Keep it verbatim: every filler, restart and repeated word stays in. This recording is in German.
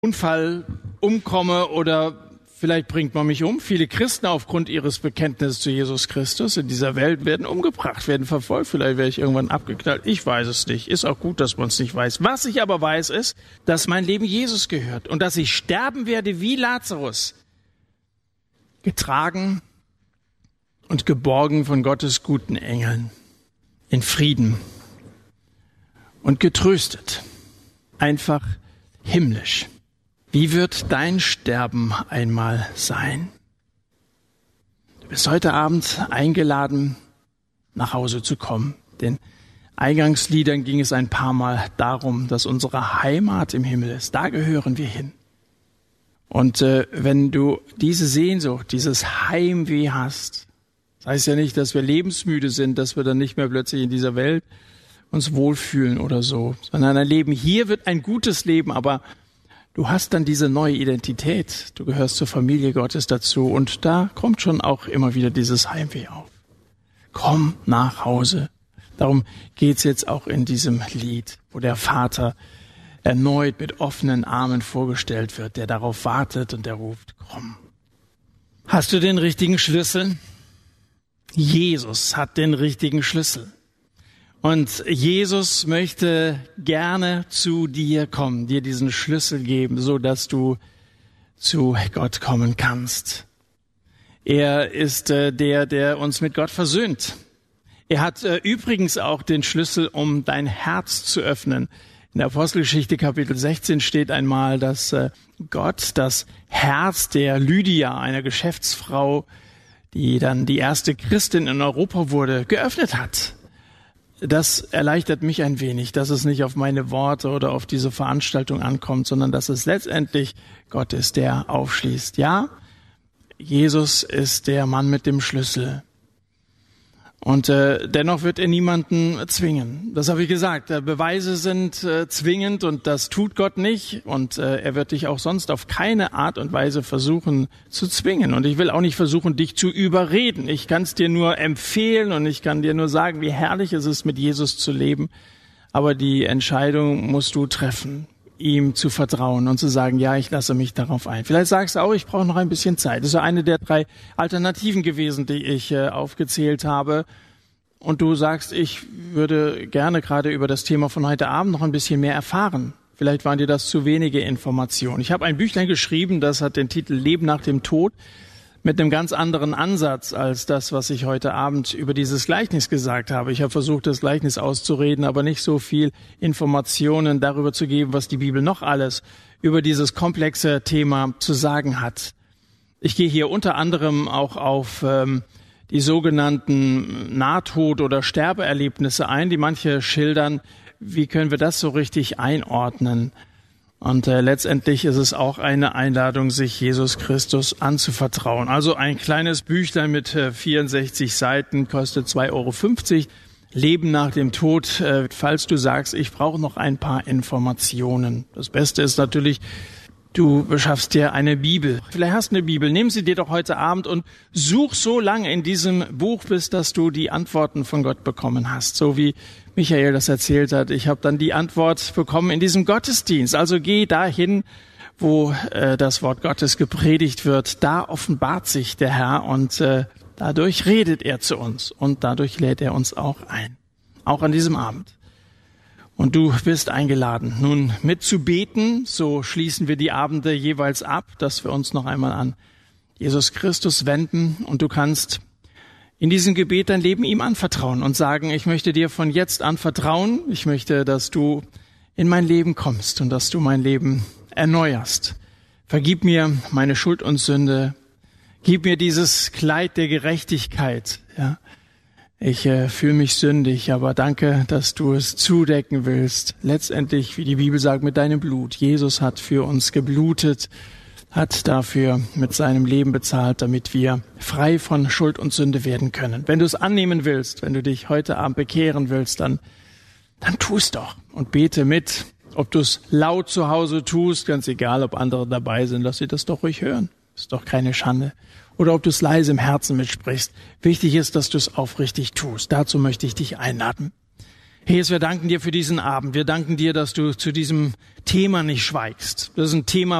Unfall umkomme oder vielleicht bringt man mich um. Viele Christen aufgrund ihres Bekenntnisses zu Jesus Christus in dieser Welt werden umgebracht, werden verfolgt. Vielleicht werde ich irgendwann abgeknallt. Ich weiß es nicht. Ist auch gut, dass man es nicht weiß. Was ich aber weiß, ist, dass mein Leben Jesus gehört und dass ich sterben werde wie Lazarus, getragen und geborgen von Gottes guten Engeln, in Frieden und getröstet, einfach himmlisch. Wie wird dein Sterben einmal sein? Du bist heute Abend eingeladen, nach Hause zu kommen. Den Eingangsliedern ging es ein paar Mal darum, dass unsere Heimat im Himmel ist. Da gehören wir hin. Und äh, wenn du diese Sehnsucht, dieses Heimweh hast, das heißt ja nicht, dass wir lebensmüde sind, dass wir dann nicht mehr plötzlich in dieser Welt uns wohlfühlen oder so, sondern ein Leben hier wird ein gutes Leben, aber du hast dann diese neue Identität. Du gehörst zur Familie Gottes dazu und da kommt schon auch immer wieder dieses Heimweh auf. Komm nach Hause. Darum geht's jetzt auch in diesem Lied, wo der Vater erneut mit offenen Armen vorgestellt wird, der darauf wartet und der ruft, komm. Hast du den richtigen Schlüssel? Jesus hat den richtigen Schlüssel. Und Jesus möchte gerne zu dir kommen, dir diesen Schlüssel geben, so dass du zu Gott kommen kannst. Er ist äh, der, der uns mit Gott versöhnt. Er hat äh, übrigens auch den Schlüssel, um dein Herz zu öffnen. In der Apostelgeschichte Kapitel sechzehn steht einmal, dass äh, Gott das Herz der Lydia, einer Geschäftsfrau, die dann die erste Christin in Europa wurde, geöffnet hat. Das erleichtert mich ein wenig, dass es nicht auf meine Worte oder auf diese Veranstaltung ankommt, sondern dass es letztendlich Gott ist, der aufschließt. Ja, Jesus ist der Mann mit dem Schlüssel. Und äh, dennoch wird er niemanden zwingen. Das habe ich gesagt. Äh, Beweise sind äh, zwingend und das tut Gott nicht. Und äh, er wird dich auch sonst auf keine Art und Weise versuchen zu zwingen. Und ich will auch nicht versuchen, dich zu überreden. Ich kann es dir nur empfehlen und ich kann dir nur sagen, wie herrlich es ist, mit Jesus zu leben. Aber die Entscheidung musst du treffen, ihm zu vertrauen und zu sagen, ja, ich lasse mich darauf ein. Vielleicht sagst du auch, ich brauche noch ein bisschen Zeit. Das ist ja eine der drei Alternativen gewesen, die ich äh, aufgezählt habe. Und du sagst, ich würde gerne gerade über das Thema von heute Abend noch ein bisschen mehr erfahren. Vielleicht waren dir das zu wenige Informationen. Ich habe ein Büchlein geschrieben, das hat den Titel Leben nach dem Tod, mit einem ganz anderen Ansatz als das, was ich heute Abend über dieses Gleichnis gesagt habe. Ich habe versucht, das Gleichnis auszureden, aber nicht so viel Informationen darüber zu geben, was die Bibel noch alles über dieses komplexe Thema zu sagen hat. Ich gehe hier unter anderem auch auf ähm, die sogenannten Nahtod- oder Sterbeerlebnisse ein, die manche schildern. Wie können wir das so richtig einordnen? Und äh, letztendlich ist es auch eine Einladung, sich Jesus Christus anzuvertrauen. Also ein kleines Büchlein mit äh, vierundsechzig Seiten, kostet zwei Euro fünfzig. Leben nach dem Tod, äh, falls du sagst, ich brauche noch ein paar Informationen. Das Beste ist natürlich, du beschaffst dir eine Bibel. Vielleicht hast du eine Bibel. Nimm sie dir doch heute Abend und such so lange in diesem Buch, bis dass du die Antworten von Gott bekommen hast. So wie Michael das erzählt hat. Ich habe dann die Antwort bekommen in diesem Gottesdienst. Also geh dahin, wo äh, das Wort Gottes gepredigt wird. Da offenbart sich der Herr und äh, dadurch redet er zu uns und dadurch lädt er uns auch ein. Auch an diesem Abend. Und du bist eingeladen, nun mitzubeten. So schließen wir die Abende jeweils ab, dass wir uns noch einmal an Jesus Christus wenden. Und du kannst in diesem Gebet dein Leben ihm anvertrauen und sagen, ich möchte dir von jetzt an vertrauen. Ich möchte, dass du in mein Leben kommst und dass du mein Leben erneuerst. Vergib mir meine Schuld und Sünde. Gib mir dieses Kleid der Gerechtigkeit, ja. Ich äh, fühle mich sündig, aber danke, dass du es zudecken willst. Letztendlich, wie die Bibel sagt, mit deinem Blut. Jesus hat für uns geblutet, hat dafür mit seinem Leben bezahlt, damit wir frei von Schuld und Sünde werden können. Wenn du es annehmen willst, wenn du dich heute Abend bekehren willst, dann, dann tu es doch und bete mit. Ob du es laut zu Hause tust, ganz egal, ob andere dabei sind, lass sie das doch ruhig hören. Ist doch keine Schande. Oder ob du es leise im Herzen mitsprichst. Wichtig ist, dass du es aufrichtig tust. Dazu möchte ich dich einladen. Jesus, wir danken dir für diesen Abend. Wir danken dir, dass du zu diesem Thema nicht schweigst. Das ist ein Thema,